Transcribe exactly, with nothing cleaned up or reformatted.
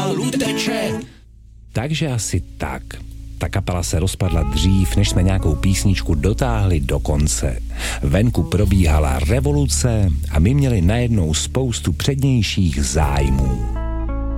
pomalu teče. Takže asi tak. Ta kapela se rozpadla dřív, než jsme nějakou písničku dotáhli do konce. Venku probíhala revoluce a my měli najednou spoustu přednějších zájmů.